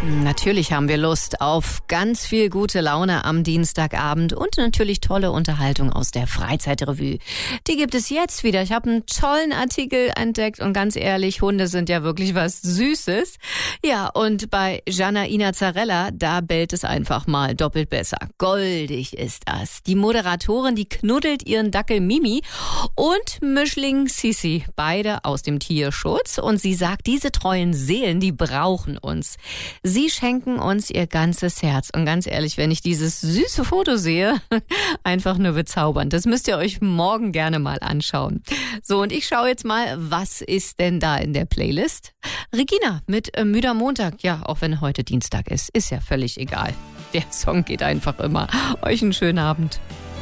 Natürlich haben wir Lust auf ganz viel gute Laune am Dienstagabend und natürlich tolle Unterhaltung aus der Freizeitrevue. Die gibt es jetzt wieder. Ich habe einen tollen Artikel entdeckt und ganz ehrlich, Hunde sind ja wirklich was Süßes. Ja, und bei Gianna Inazzarella, da bellt es einfach mal doppelt besser. Goldig ist das. Die Moderatorin, die knuddelt ihren Dackel Mimi und Mischling Sissi, beide aus dem Tierschutz. Und sie sagt, diese treuen Seelen, die brauchen uns. Sie schenken uns ihr ganzes Herz. Und ganz ehrlich, wenn ich dieses süße Foto sehe, einfach nur bezaubernd. Das müsst ihr euch morgen gerne mal anschauen. So, und ich schaue jetzt mal, was ist denn da in der Playlist? Regina mit Müder Montag. Ja, auch wenn heute Dienstag ist ja völlig egal. Der Song geht einfach immer. Euch einen schönen Abend.